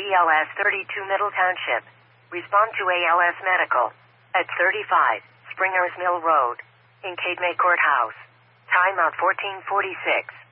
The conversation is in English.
BLS 32 Middle Township. Respond to ALS Medical at 35 Springers Mill Road in Cape May Courthouse. Timeout 1446.